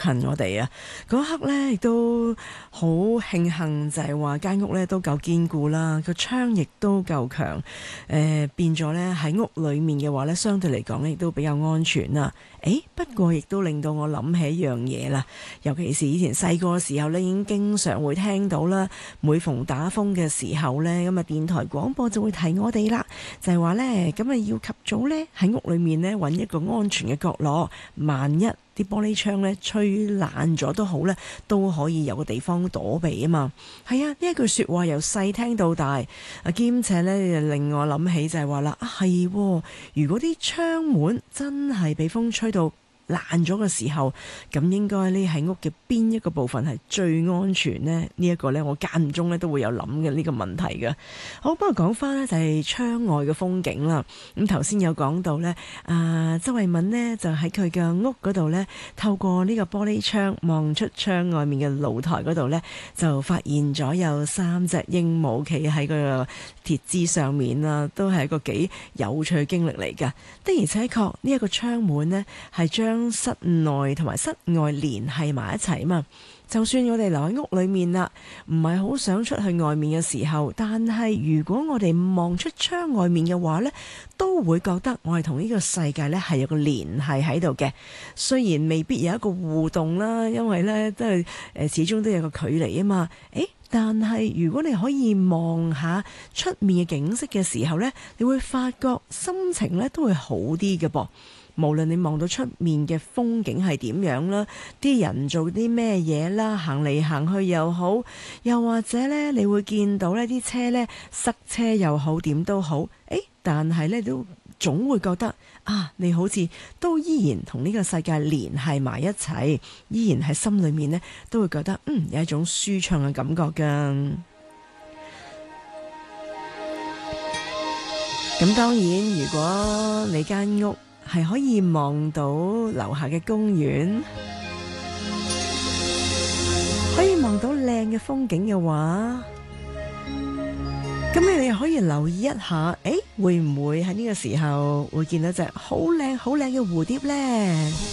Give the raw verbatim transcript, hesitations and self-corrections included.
近我哋啊。嗰一刻呢，亦都好慶幸，就係話間屋呢都夠堅固啦，個窗亦都夠強，誒、呃、變咗呢喺屋裏面嘅話呢，相對嚟講呢亦都比較安全啦。誒不過亦都令到我諗起一樣嘢啦，尤其是以前細個嘅時候呢，已經經常會聽到啦，每逢打風嘅時候呢，咁啊電台廣播就會提我哋啦，就係話呢，咁啊要及早呢喺屋裏面呢揾一個安全嘅角落，萬一啲玻璃窗咧吹爛咗都好咧，都可以有個地方躲避啊嘛。係啊，呢一句説話由細聽到大，啊兼且咧令我諗起就係話啦，啊係，如果啲窗門真係被風吹到爛咗嘅時候，咁應該呢喺屋嘅邊一個部分係最安全呢？呢、這、一個呢，我間唔中咧都會有諗嘅呢個問題嘅。好，不過講翻呢，就係窗外嘅風景啦。咁頭先有講到呢，啊周慧敏呢就喺佢嘅屋嗰度呢，透過呢個玻璃窗望出窗外面嘅露台嗰度呢，就發現咗有三隻鸚鵡企喺個鐵枝上面啦，都係一個幾有趣嘅經歷嚟㗎。的而且確呢一個窗門呢，係將將室內同埋室外連繫埋一齊嘛，就算我哋留喺屋裏面啦，唔係好想出去外面嘅時候，但係如果我哋望出窗外面嘅話呢，都會覺得我係同呢個世界呢係有個連繫喺度嘅。雖然未必有一個互動啦，因為呢都係誒始終都有個距離啊嘛。誒，但係如果你可以望下出面嘅景色嘅時候呢，你會發覺心情呢都會好啲嘅噃。無論你望到出面嘅風景係點樣啦，啲人做啲咩嘢啦，行嚟行去又好，又或者呢，你會見到呢啲車呢塞車又好，點都好，誒，但係呢都總會覺得啊，你好似都依然同呢個世界聯繫埋一齊，依然喺心裏面呢都會覺得嗯有一種舒暢嘅感覺㗎。咁當然，如果你間屋係可以望到樓下嘅公園，可以望到靚嘅風景嘅話，咁你哋可以留意一下，誒，會唔會喺呢個時候會見到隻好靚好靚嘅蝴蝶呢？